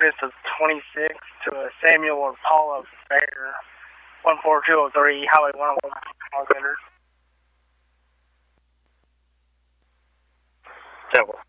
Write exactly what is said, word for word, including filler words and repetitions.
August of twenty-six to a Samuel or Paula Bear, one four two oh three, Highway one oh one, Alexander. Several.